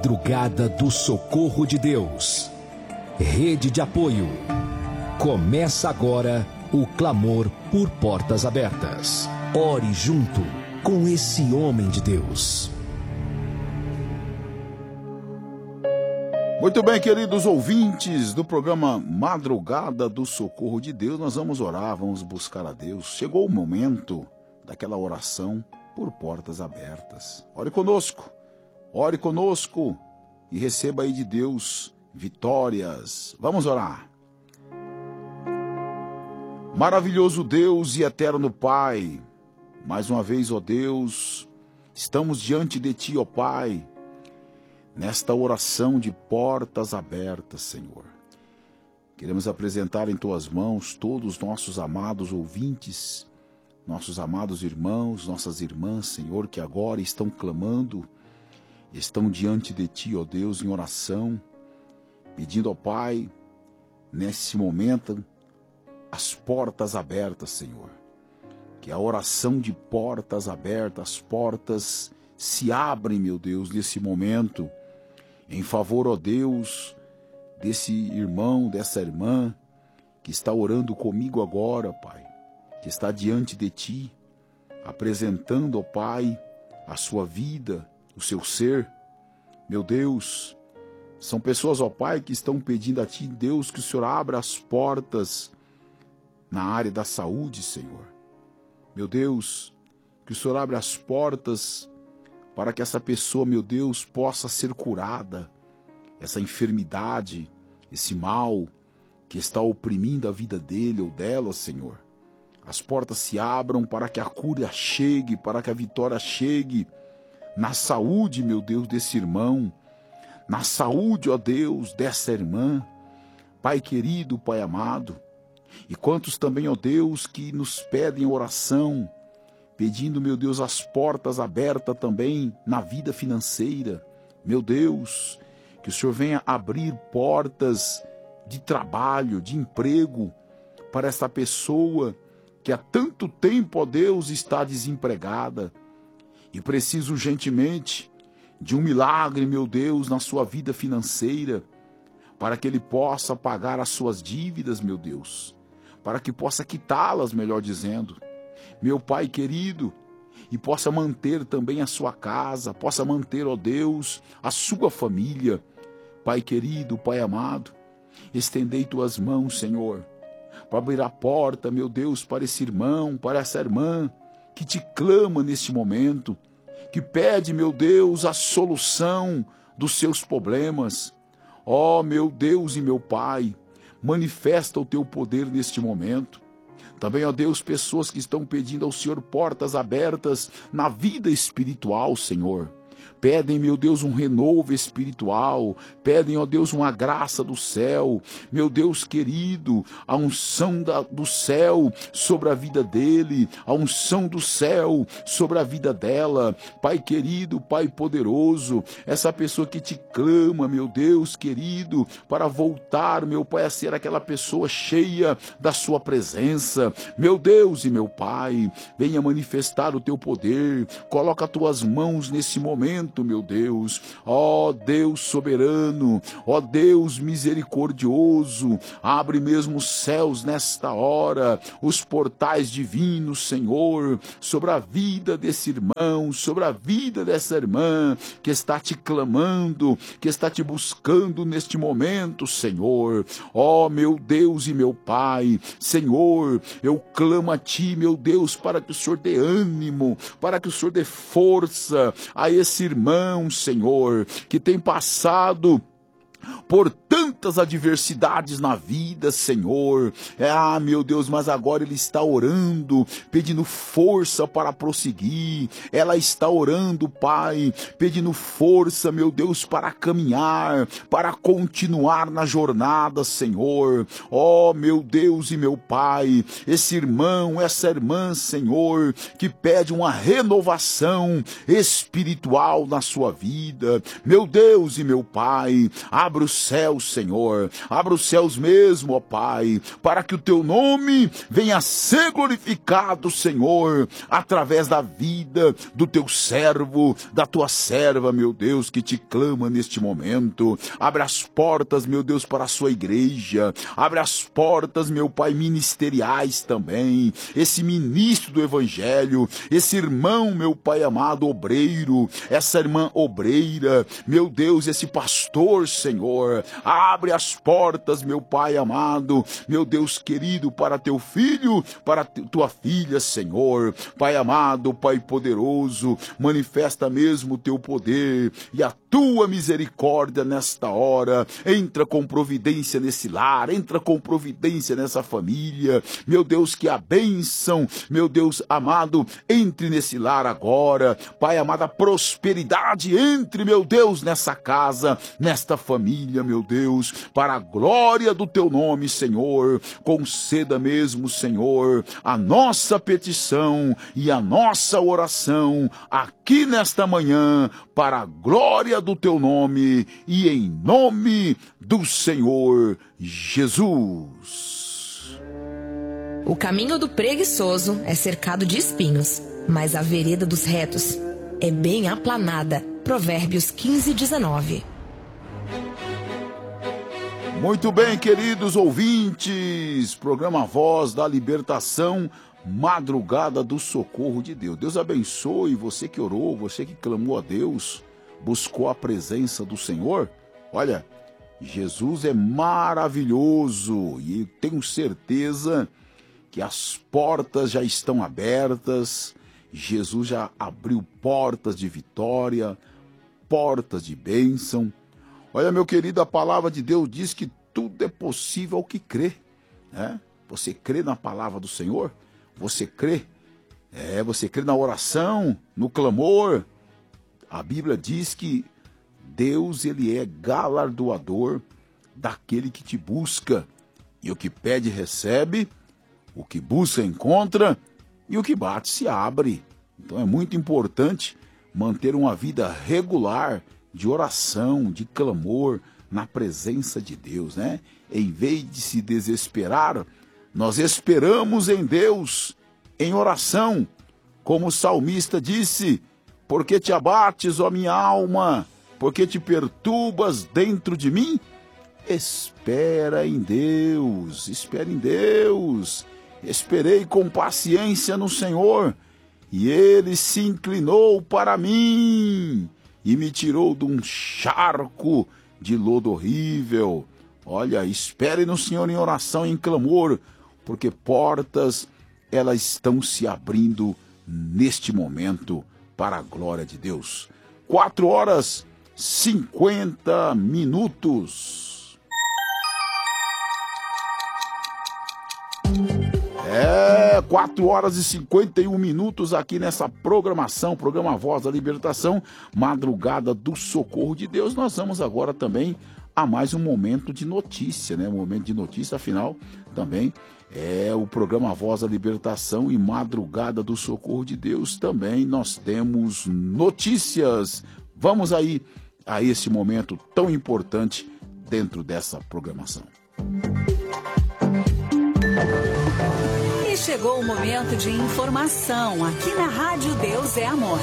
Madrugada do Socorro de Deus. Rede de apoio. Começa agora o clamor por portas abertas. Ore junto com esse homem de Deus. Muito bem, queridos ouvintes do programa Madrugada do Socorro de Deus, nós vamos orar, vamos buscar a Deus. Chegou o momento daquela oração por portas abertas. Ore conosco e receba aí de Deus vitórias. Vamos orar. Maravilhoso Deus e eterno Pai, mais uma vez, ó Deus, estamos diante de Ti, ó Pai, nesta oração de portas abertas, Senhor. Queremos apresentar em Tuas mãos todos os nossos amados ouvintes, nossos amados irmãos, nossas irmãs, Senhor, que agora estão clamando, estão diante de Ti, ó Deus, em oração, pedindo, ó Pai, nesse momento, as portas abertas, Senhor. Que a oração de portas abertas, as portas se abrem, meu Deus, nesse momento, em favor, ó Deus, desse irmão, dessa irmã, que está orando comigo agora, Pai, que está diante de Ti, apresentando, ó Pai, a sua vida, o seu ser. Meu Deus, são pessoas, ó Pai, que estão pedindo a Ti, Deus, que o Senhor abra as portas na área da saúde, Senhor. Meu Deus, que o Senhor abra as portas para que essa pessoa, meu Deus, possa ser curada, essa enfermidade, esse mal que está oprimindo a vida dele ou dela, Senhor. As portas se abram para que a cura chegue, para que a vitória chegue na saúde, meu Deus, desse irmão, na saúde, ó Deus, dessa irmã. Pai querido, Pai amado, e quantos também, ó Deus, que nos pedem oração, pedindo, meu Deus, as portas abertas também na vida financeira. Meu Deus, que o Senhor venha abrir portas de trabalho, de emprego, para essa pessoa que há tanto tempo, ó Deus, está desempregada e precisa urgentemente de um milagre, meu Deus, na sua vida financeira, para que ele possa pagar as suas dívidas, meu Deus, para que possa quitá-las, melhor dizendo, meu Pai querido, e possa manter também a sua casa, possa manter, ó Deus, a sua família. Pai querido, Pai amado, estendei Tuas mãos, Senhor, para abrir a porta, meu Deus, para esse irmão, para essa irmã, que Te clama neste momento, que pede, meu Deus, a solução dos seus problemas. Ó, meu Deus e meu Pai, manifesta o Teu poder neste momento. Também, ó Deus, pessoas que estão pedindo ao Senhor portas abertas na vida espiritual, Senhor. Pedem, meu Deus, um renovo espiritual, pedem, ó Deus, uma graça do céu, meu Deus querido, a unção do céu sobre a vida dele, a unção do céu sobre a vida dela. Pai querido, Pai poderoso, essa pessoa que Te clama, meu Deus querido, para voltar, meu Pai, a ser aquela pessoa cheia da Sua presença. Meu Deus e meu Pai, venha manifestar o Teu poder, coloca as Tuas mãos nesse momento, meu Deus, ó Deus soberano, ó Deus misericordioso, abre mesmo os céus nesta hora, os portais divinos, Senhor, sobre a vida desse irmão, sobre a vida dessa irmã, que está Te clamando, que está Te buscando neste momento, Senhor. Ó meu Deus e meu Pai, Senhor, eu clamo a Ti, meu Deus, para que o Senhor dê ânimo, para que o Senhor dê força a esse irmão, Senhor, que tem passado por tantas adversidades na vida, Senhor. Meu Deus, mas agora ele está orando, pedindo força para prosseguir. Ela está orando, Pai, pedindo força, meu Deus, para caminhar, para continuar na jornada, Senhor. Ó, meu Deus e meu Pai, esse irmão, essa irmã, Senhor, que pede uma renovação espiritual na sua vida. Meu Deus e meu Pai, abre os céus, Senhor. Senhor. Abra os céus mesmo, ó Pai, para que o teu nome venha a ser glorificado, Senhor, através da vida do teu servo, da tua serva, meu Deus, que te clama neste momento. Abre as portas, meu Deus, para a sua igreja. Abre as portas, meu Pai, ministeriais também. Esse ministro do Evangelho, esse irmão, meu Pai amado, obreiro, essa irmã obreira, meu Deus, esse pastor, Senhor. Abre as portas, meu Pai amado, meu Deus querido, para teu filho, para tua filha, Senhor. Pai amado, Pai poderoso, manifesta mesmo o teu poder e a tua misericórdia nesta hora. Entra com providência nesse lar, entra com providência nessa família. Meu Deus, que a bênção, meu Deus amado, entre nesse lar agora. Pai amado, a prosperidade entre, meu Deus, nessa casa, nesta família, meu Deus, para a glória do teu nome, Senhor. Conceda mesmo, Senhor, a nossa petição e a nossa oração aqui nesta manhã, para a glória do teu nome e em nome do Senhor Jesus. O caminho do preguiçoso é cercado de espinhos, mas a vereda dos retos é bem aplanada. Provérbios 15:19. Muito bem, queridos ouvintes, programa Voz da Libertação, madrugada do socorro de Deus. Deus abençoe você que orou, você que clamou a Deus, buscou a presença do Senhor. Olha, Jesus é maravilhoso e tenho certeza que as portas já estão abertas. Jesus já abriu portas de vitória, portas de bênção. Olha, meu querido, a palavra de Deus diz que tudo é possível ao que crê, né? Você crê na palavra do Senhor? Você crê? Você crê na oração, no clamor? A Bíblia diz que Deus, ele é galardoador daquele que te busca. E o que pede, recebe. O que busca, encontra. E o que bate, se abre. Então é muito importante manter uma vida regular de oração, de clamor na presença de Deus, né? Em vez de se desesperar, nós esperamos em Deus, em oração, como o salmista disse: porque te abates, ó minha alma, porque te perturbas dentro de mim? Espera em Deus, espera em Deus. Esperei com paciência no Senhor, e ele se inclinou para mim e me tirou de um charco de lodo horrível. Olha, espere no Senhor em oração e em clamor, porque portas, elas estão se abrindo neste momento para a glória de Deus. 4h50. 4h51 aqui nessa programação, programa Voz da Libertação, madrugada do socorro de Deus. Nós vamos agora também a mais um momento de notícia, né? Um momento de notícia, afinal, também é o programa Voz da Libertação e madrugada do socorro de Deus. Também nós temos notícias. Vamos aí a esse momento tão importante dentro dessa programação. Chegou o momento de informação aqui na Rádio Deus é Amor.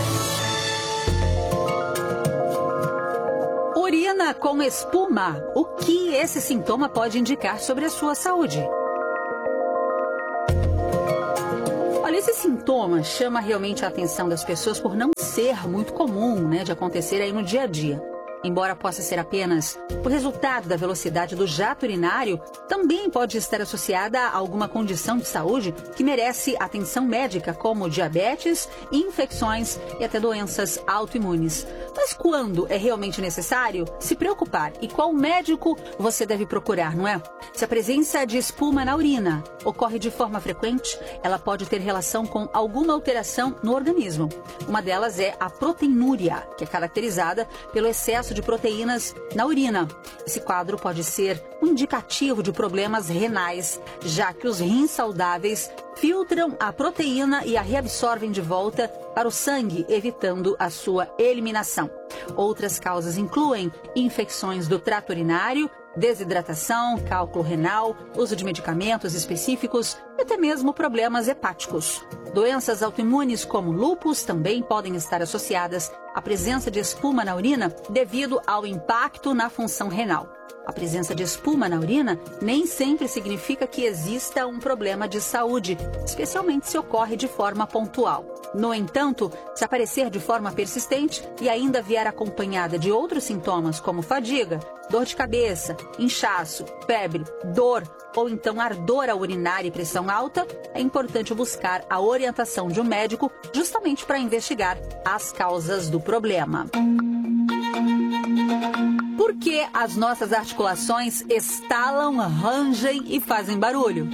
Urina com espuma. O que esse sintoma pode indicar sobre a sua saúde? Olha, esse sintoma chama realmente a atenção das pessoas por não ser muito comum, né, de acontecer aí no dia a dia. Embora possa ser apenas o resultado da velocidade do jato urinário, também pode estar associada a alguma condição de saúde que merece atenção médica, como diabetes, infecções e até doenças autoimunes. Mas quando é realmente necessário se preocupar e qual médico você deve procurar, não é? Se a presença de espuma na urina ocorre de forma frequente, ela pode ter relação com alguma alteração no organismo. Uma delas é a proteinúria, que é caracterizada pelo excesso de proteínas na urina. Esse quadro pode ser um indicativo de problemas renais, já que os rins saudáveis filtram a proteína e a reabsorvem de volta para o sangue, evitando a sua eliminação. Outras causas incluem infecções do trato urinário, desidratação, cálculo renal, uso de medicamentos específicos e até mesmo problemas hepáticos. Doenças autoimunes como lúpus também podem estar associadas à presença de espuma na urina devido ao impacto na função renal. A presença de espuma na urina nem sempre significa que exista um problema de saúde, especialmente se ocorre de forma pontual. No entanto, se aparecer de forma persistente e ainda vier acompanhada de outros sintomas como fadiga, dor de cabeça, inchaço, febre, dor ou então ardor ao urinar e pressão alta, é importante buscar a orientação de um médico justamente para investigar as causas do problema. Por que as nossas articulações estalam, rangem e fazem barulho?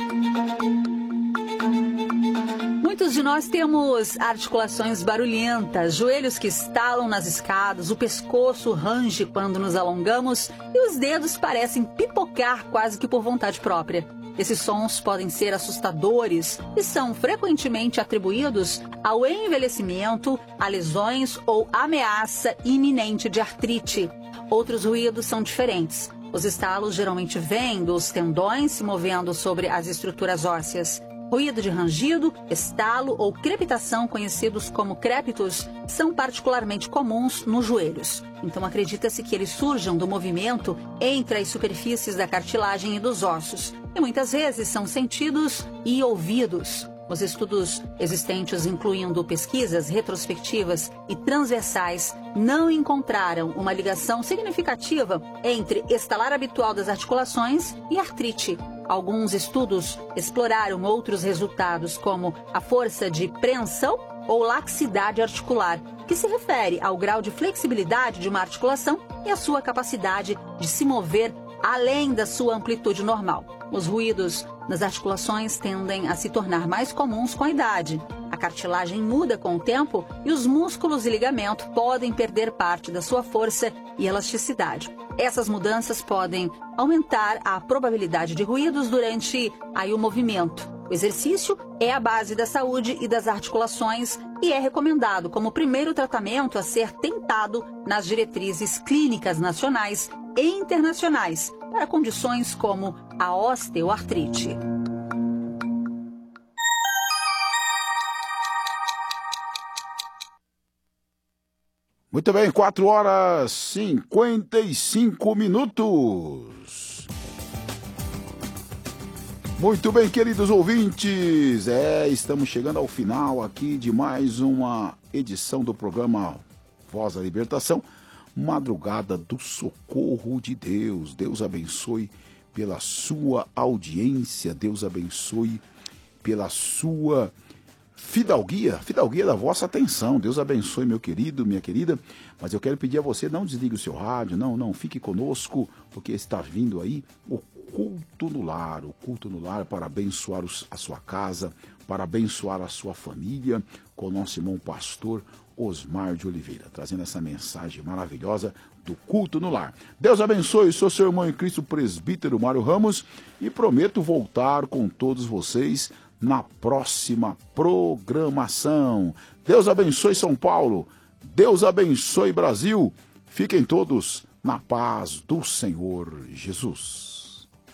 Muitos de nós temos articulações barulhentas, joelhos que estalam nas escadas, o pescoço range quando nos alongamos e os dedos parecem pipocar quase que por vontade própria. Esses sons podem ser assustadores e são frequentemente atribuídos ao envelhecimento, a lesões ou ameaça iminente de artrite. Outros ruídos são diferentes. Os estalos geralmente vêm dos tendões se movendo sobre as estruturas ósseas. Ruído de rangido, estalo ou crepitação, conhecidos como crépitos, são particularmente comuns nos joelhos. Então acredita-se que eles surjam do movimento entre as superfícies da cartilagem e dos ossos. E muitas vezes são sentidos e ouvidos. Os estudos existentes, incluindo pesquisas retrospectivas e transversais, não encontraram uma ligação significativa entre estalar habitual das articulações e artrite. Alguns estudos exploraram outros resultados, como a força de preensão ou laxidade articular, que se refere ao grau de flexibilidade de uma articulação e a sua capacidade de se mover além da sua amplitude normal. Os ruídos nas articulações tendem a se tornar mais comuns com a idade. A cartilagem muda com o tempo e os músculos e ligamento podem perder parte da sua força e elasticidade. Essas mudanças podem aumentar a probabilidade de ruídos durante o movimento. O exercício é a base da saúde e das articulações e é recomendado como primeiro tratamento a ser tentado nas diretrizes clínicas nacionais e internacionais para condições como a osteoartrite. Muito bem, 4h55. Muito bem, queridos ouvintes, estamos chegando ao final aqui de mais uma edição do programa Voz da Libertação, Madrugada do Socorro de Deus. Deus abençoe pela sua audiência, Deus abençoe pela sua fidalguia da vossa atenção. Deus abençoe, meu querido, minha querida. Mas eu quero pedir a você, não desligue o seu rádio, não, fique conosco, porque está vindo aí o culto no lar para abençoar a sua casa, para abençoar a sua família, com o nosso irmão pastor Osmar de Oliveira, trazendo essa mensagem maravilhosa do culto no lar. Deus abençoe, sou seu irmão em Cristo, presbítero Mário Ramos, e prometo voltar com todos vocês na próxima programação. Deus abençoe São Paulo, Deus abençoe Brasil, fiquem todos na paz do Senhor Jesus.